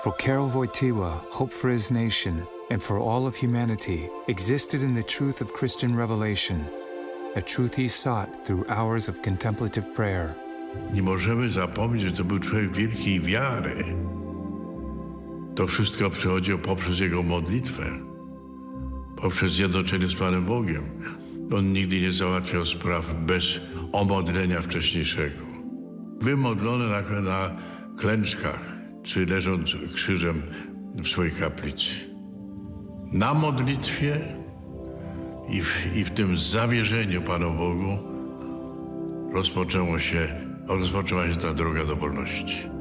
For Karol Wojtyła, hope for his nation and for all of humanity existed in the truth of Christian revelation, a truth he sought through hours of contemplative prayer. Nie możemy zapomnieć, że to był człowiek wielkiej wiary. To wszystko przychodziło poprzez jego modlitwę, poprzez zjednoczenie z Panem Bogiem. On nigdy nie załatwiał spraw bez omodlenia wcześniejszego. Wymodlony na klęczkach, czy leżąc krzyżem w swojej kaplicy. Na modlitwie i w tym zawierzeniu Panu Bogu rozpoczęła się ta droga do wolności.